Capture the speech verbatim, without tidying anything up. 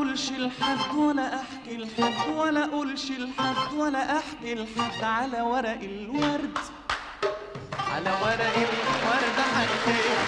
اقولش لحد ولا احكي لحد ولا اقولش لحد ولا احكي لحد على ورق الورد، على ورق الورد حكيت